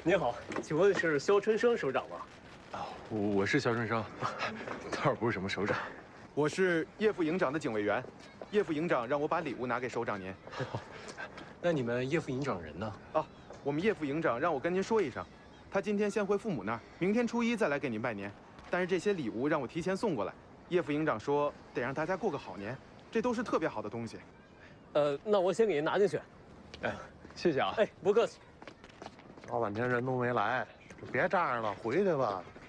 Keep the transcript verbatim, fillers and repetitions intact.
您好，请问是肖春生首长吗？ 啊，我我是肖春生，倒是不是什么首长。 我是叶副营长的警卫员，叶副营长让我把礼物拿给首长您。 那你们叶副营长人呢？ 啊，我们叶副营长让我跟您说一声，他今天先回父母那儿，明天初一再来给您拜年。但是这些礼物让我提前送过来，叶副营长说得让大家过个好年，这都是特别好的东西。 呃，那我先给您拿进去。 哎，谢谢啊。 哎，不客气。 老半天人都没来，就别这样了，回去吧。